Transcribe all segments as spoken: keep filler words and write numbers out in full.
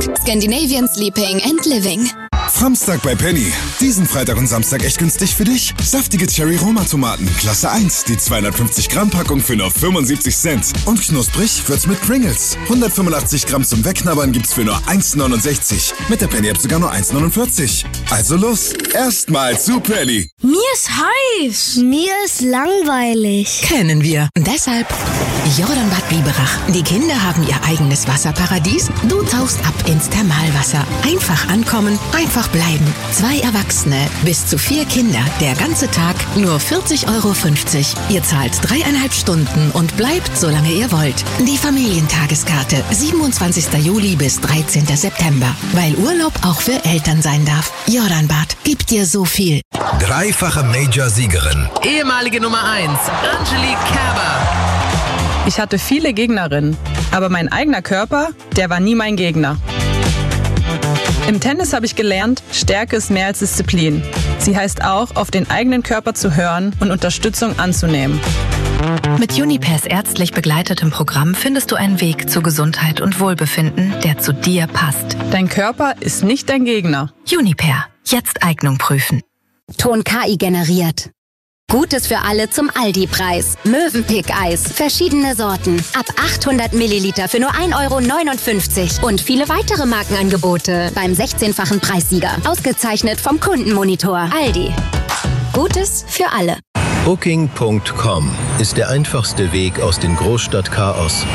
Scandinavian Sleeping and Living. Samstag bei Penny. Diesen Freitag und Samstag echt günstig für dich. Saftige Cherry-Roma-Tomaten, Klasse eins. Die zweihundertfünfzig Gramm Packung für nur fünfundsiebzig Cent. Und knusprig wird's mit Pringles. hundertfünfundachtzig Gramm zum Wegknabbern gibt's für nur eins neunundsechzig. Mit der Penny-App sogar nur eins neunundvierzig. Also los, erstmal zu Penny. Mir ist heiß. Mir ist langweilig. Kennen wir. Deshalb Jordanbad Biberach. Die Kinder haben ihr eigenes Wasserparadies. Du tauchst ab ins Thermalwasser. Einfach ankommen, einfach bleiben. Zwei Erwachsene, bis zu vier Kinder. Der ganze Tag nur vierzig Euro fünfzig. Ihr zahlt dreieinhalb Stunden und bleibt, solange ihr wollt. Die Familientageskarte. siebenundzwanzigster Juli bis dreizehnter September. Weil Urlaub auch für Eltern sein darf. Jordanbad gibt dir so viel. Dreifache Major-Siegerin. Ehemalige Nummer eins, Angelique Kerber. Ich hatte viele Gegnerinnen, aber mein eigener Körper, der war nie mein Gegner. Im Tennis habe ich gelernt, Stärke ist mehr als Disziplin. Sie heißt auch, auf den eigenen Körper zu hören und Unterstützung anzunehmen. Mit Junipers ärztlich begleitetem Programm findest du einen Weg zu Gesundheit und Wohlbefinden, der zu dir passt. Dein Körper ist nicht dein Gegner. Juniper. Jetzt Eignung prüfen. Ton K I generiert. Gutes für alle zum Aldi-Preis. Mövenpick-Eis. Verschiedene Sorten. Ab achthundert Milliliter für nur ein Euro neunundfünfzig. Und viele weitere Markenangebote beim sechzehnfachen Preissieger. Ausgezeichnet vom Kundenmonitor. Aldi. Gutes für alle. Booking Punkt com ist der einfachste Weg aus dem Großstadtchaos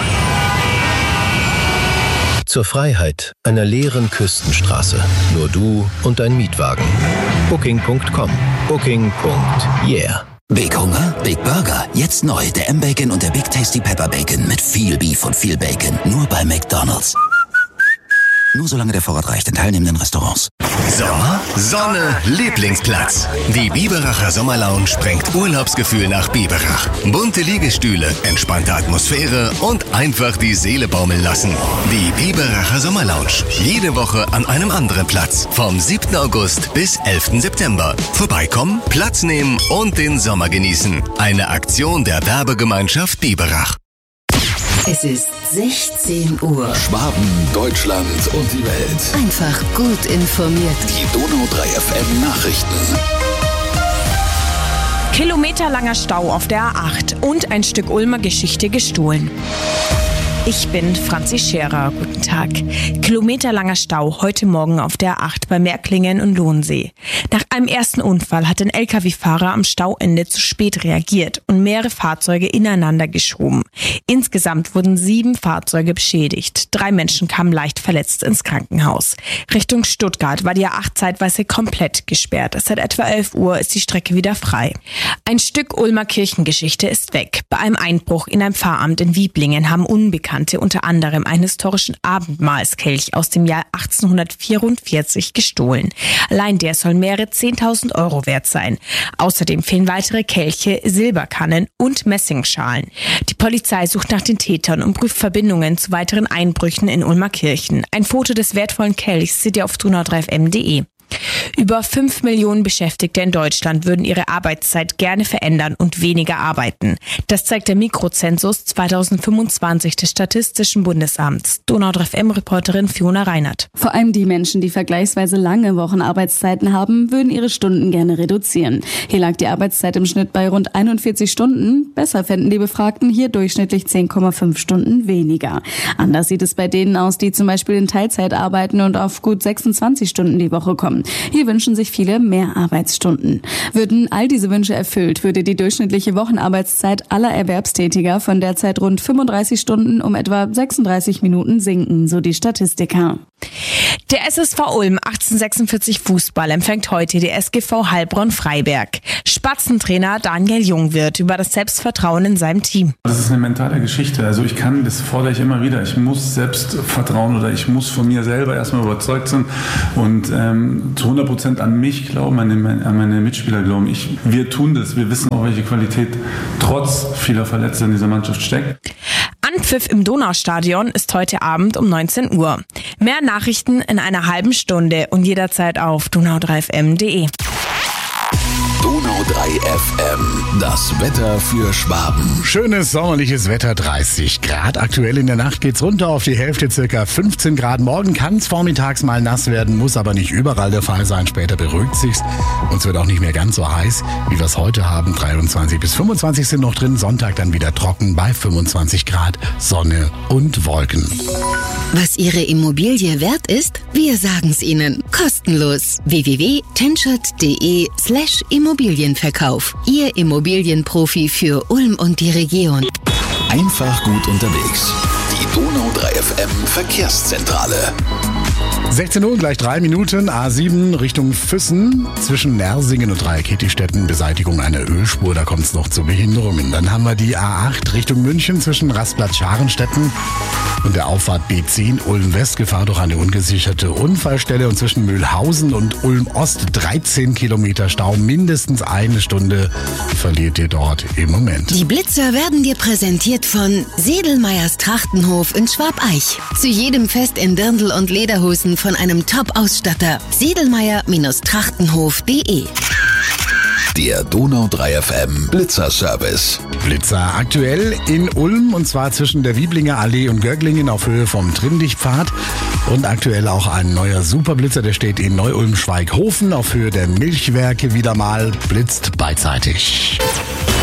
zur Freiheit einer leeren Küstenstraße. Nur du und dein Mietwagen. Booking Punkt com. Booking. Yeah. Big Hunger, Big Burger. Jetzt neu der M-Bacon und der Big Tasty Pepper Bacon mit viel Beef und viel Bacon. Nur bei McDonald's. Nur solange der Vorrat reicht in teilnehmenden Restaurants. Sommer, Sonne, Lieblingsplatz. Die Biberacher Sommerlounge bringt Urlaubsgefühl nach Biberach. Bunte Liegestühle, entspannte Atmosphäre und einfach die Seele baumeln lassen. Die Biberacher Sommerlounge. Jede Woche an einem anderen Platz. Vom siebten August bis elften September. Vorbeikommen, Platz nehmen und den Sommer genießen. Eine Aktion der Werbegemeinschaft Biberach. Es ist sechzehn Uhr. Schwaben, Deutschland und die Welt. Einfach gut informiert. Die Donau drei F M Nachrichten. Kilometerlanger Stau auf der A acht und ein Stück Ulmer Geschichte gestohlen. Ich bin Franzi Scherer. Guten Tag. Kilometerlanger Stau heute Morgen auf der A acht bei Märklingen und Lohnsee. Nach einem ersten Unfall hat ein L K W-Fahrer am Stauende zu spät reagiert und mehrere Fahrzeuge ineinander geschoben. Insgesamt wurden sieben Fahrzeuge beschädigt. Drei Menschen kamen leicht verletzt ins Krankenhaus. Richtung Stuttgart war die A acht zeitweise komplett gesperrt. Seit etwa elf Uhr ist die Strecke wieder frei. Ein Stück Ulmer Kirchengeschichte ist weg. Bei einem Einbruch in ein Pfarramt in Wieblingen haben Unbekannte unter anderem einen historischen Abendmahlskelch aus dem Jahr achtzehnhundertvierundvierzig gestohlen. Allein der soll mehrere zehntausend Euro wert sein. Außerdem fehlen weitere Kelche, Silberkannen und Messingschalen. Die Polizei sucht nach den Tätern und prüft Verbindungen zu weiteren Einbrüchen in Ulmer Kirchen. Ein Foto des wertvollen Kelchs seht ihr auf donau drei f m punkt de. Über fünf Millionen Beschäftigte in Deutschland würden ihre Arbeitszeit gerne verändern und weniger arbeiten. Das zeigt der Mikrozensus zweitausendfünfundzwanzig des Statistischen Bundesamts. Donau drei F M-Reporterin Fiona Reinert. Vor allem die Menschen, die vergleichsweise lange Wochenarbeitszeiten haben, würden ihre Stunden gerne reduzieren. Hier lag die Arbeitszeit im Schnitt bei rund einundvierzig Stunden. Besser fänden die Befragten hier durchschnittlich zehn Komma fünf Stunden weniger. Anders sieht es bei denen aus, die zum Beispiel in Teilzeit arbeiten und auf gut sechsundzwanzig Stunden die Woche kommen. Hier wünschen sich viele mehr Arbeitsstunden. Würden all diese Wünsche erfüllt, würde die durchschnittliche Wochenarbeitszeit aller Erwerbstätiger von derzeit rund fünfunddreißig Stunden um etwa sechsunddreißig Minuten sinken, so die Statistiker. Der S S V Ulm achtzehnhundertsechsundvierzig Fußball empfängt heute die S G V Heilbronn-Freiberg. Spatzentrainer Daniel Jung wird über das Selbstvertrauen in seinem Team. Das ist eine mentale Geschichte. Also ich kann, das fordere ich immer wieder, ich muss Selbstvertrauen oder ich muss von mir selber erstmal überzeugt sein und ähm, zu hundert Prozent an mich glauben, an meine, an meine Mitspieler glauben. Ich, wir tun das, wir wissen auch, welche Qualität trotz vieler Verletzter in dieser Mannschaft steckt. Anpfiff im Donaustadion ist heute Abend um neunzehn Uhr. Mehr Nachrichten in einer halben Stunde und jederzeit auf donau drei f m punkt de. Donau drei F M. Das Wetter für Schwaben. Schönes sommerliches Wetter, dreißig Grad. Aktuell in der Nacht geht's runter auf die Hälfte, circa fünfzehn Grad. Morgen kann es vormittags mal nass werden, muss aber nicht überall der Fall sein. Später beruhigt sich's und es wird auch nicht mehr ganz so heiß, wie wir es heute haben. dreiundzwanzig bis fünfundzwanzig sind noch drin. Sonntag dann wieder trocken bei fünfundzwanzig Grad, Sonne und Wolken. Was Ihre Immobilie wert ist? Wir sagen's Ihnen. Kostenlos. w w w punkt tenschert punkt de slash Immobilienverkauf. Ihr Immobilienprofi für Ulm und die Region. Einfach gut unterwegs. Die Donau drei F M Verkehrszentrale. sechzehn Uhr, gleich drei Minuten, A sieben Richtung Füssen, zwischen Nersingen und Dreieck-Kettistetten, Beseitigung einer Ölspur, da kommt es noch zu Behinderungen. Dann haben wir die A acht Richtung München zwischen Rastplatz Scharenstetten und der Auffahrt B zehn Ulm-West, Gefahr durch eine ungesicherte Unfallstelle, und zwischen Mühlhausen und Ulm-Ost dreizehn Kilometer Stau, mindestens eine Stunde verliert ihr dort im Moment. Die Blitzer werden dir präsentiert von Sedelmeyers Trachtenhof in Schwabeich. Zu jedem Fest in Dirndl und Lederhosen von einem Top-Ausstatter. Sedelmeyer Trachtenhof punkt de. Der Donau drei F M Blitzer-Service. Blitzer aktuell in Ulm, und zwar zwischen der Wieblinger Allee und Görglingen auf Höhe vom Trindichtpfad. Und aktuell auch ein neuer Superblitzer, der steht in Neu-Ulm-Schweighofen auf Höhe der Milchwerke wieder mal, blitzt beidseitig.